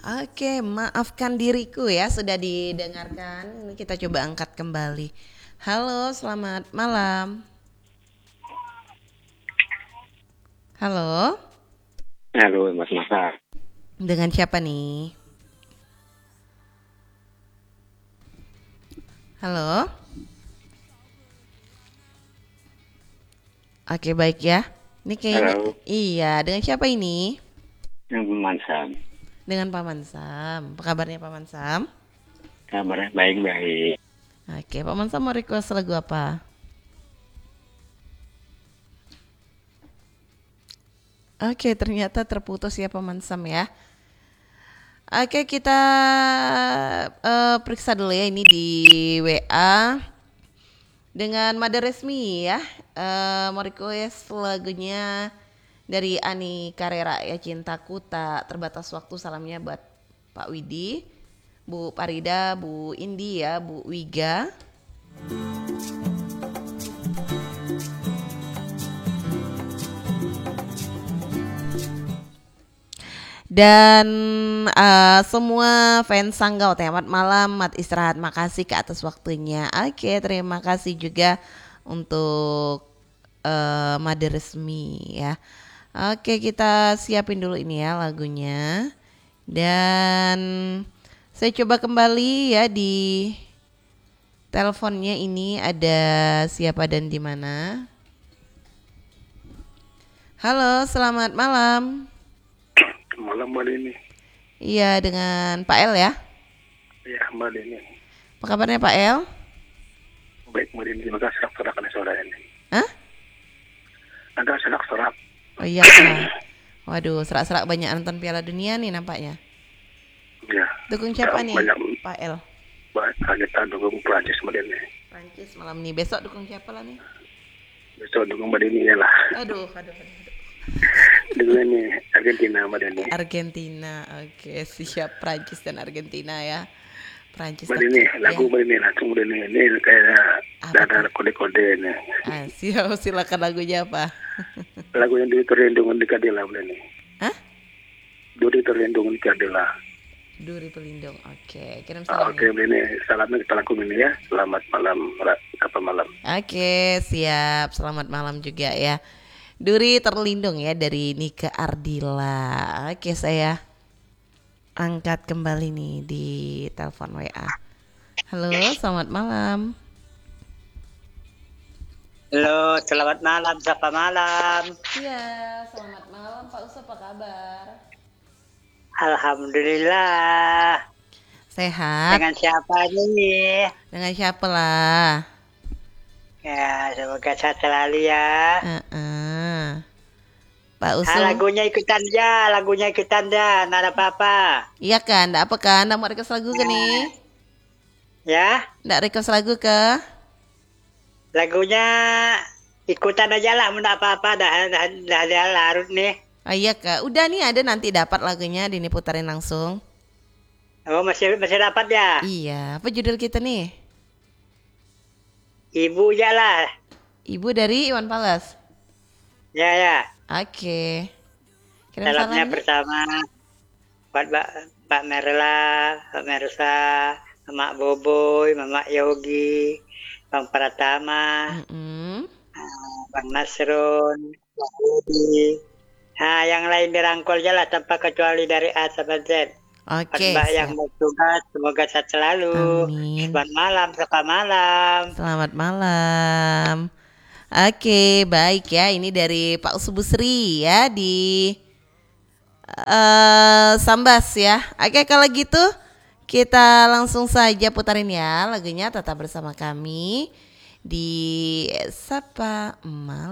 Oke, maafkan diriku ya sudah didengarkan. Ini kita coba angkat kembali. Halo, selamat malam. Halo, Halo Mas Masa, dengan siapa nih? Halo. Oke, baik ya. Ini kayaknya halo, iya, dengan siapa ini? yang Mansam. Dengan Paman Sam. Apa kabarnya Paman Sam? Kabarnya baik-baik. Oke, Paman Sam mau request lagu apa? Oke, ternyata terputus ya Paman Sam ya. Oke, kita periksa dulu ya ini di WA dengan Mada Resmi ya. Mau request lagunya dari Ani Carrera ya, Cintaku Tak Terbatas Waktu. Salamnya buat Pak Widi, Bu Parida, Bu Indi ya, Bu Wiga. Dan semua fans Sanggau, selamat malam, mat istirahat, makasih ke atas waktunya. Oke, terima kasih juga untuk Made Resmi ya. Oke, kita siapin dulu ini ya lagunya. Dan saya coba kembali ya di teleponnya, ini ada siapa dan di mana. Halo, selamat malam. Malam Mbak Deni. Iya, dengan Pak El ya. Ya Mbak Deni. Apa kabarnya Pak El? Baik Mbak Deni, terima kasih serak-serak nih sore ini. Hah? Agak serak-serak. Oh iya Kak. Waduh, serak-serak banyak nonton Piala Dunia nih nampaknya. Ya. Dukung siapa nih Banyak Pak El? kita dukung Prancis Mbak Deni. Prancis malam nih. Besok dukung siapa lah nih? Besok dukung Mbak Deni ya lah. Aduh. Dukung ini Argentina Mbak Deni. Argentina. Oke, siap, Prancis dan Argentina ya. Prancis Mbak Deni, lagu ya. Mbak Deni langsung Mbak Deni ini kayak Apa ada tuh? kode-kode ini. Silakan lagunya apa? Lagu yang terlindungan di Kadila Mbak Deni. Hah? Duri terlindungan di Kadila. Duri Pelindung. Oke, kirim salam. Oke, Mbak Deni, salamnya kita lakukan ini ya. Selamat malam, kapan malam. Oke, siap. Selamat malam juga ya. Duri Terlindung ya dari Nika Ardila. Oke, saya angkat kembali nih di telepon WA. Halo, selamat malam. Halo, selamat malam, siapa malam? Iya, selamat malam Pak Uso, apa kabar? Alhamdulillah. Sehat. Dengan siapa nih? Dengan siapa lah? Ya, semoga sehat selalu ya. Pak Uso. Lagunya ikutan ya, nggak ada apa-apa. Iya kan, enggak apa kan? Enggak mau request lagu ke nih? Ya, Enggak request lagu ke? lagunya ikutan aja lah, nggak apa-apa, dah larut nih. Oh iya Kak, udah nih ada, nanti dapat lagunya Dini putarin langsung. Oh, masih dapat ya? Iya, apa judul kita nih? Ibu ya lah. Ibu dari Iwan Fals. Ya. Oke. Kirim Salamnya salamnya. pertama buat Pak Merla, Pak Mersa, Mak Boboy, Mama Yogi, Bang Pratama, Bang Nasrun, Bang Budi. Nah, yang lain dirangkul aja lah tanpa kecuali dari A sampai Z. Oke, Mbak siap. yang bertugas, semoga sehat selalu. Amin. Selamat malam. Selamat malam. Oke, baik ya. Ini dari Pak Usbusri ya di Sambas ya. Oke, kalau gitu kita langsung saja putarin ya lagunya. Tetap bersama kami di Sapa Malam.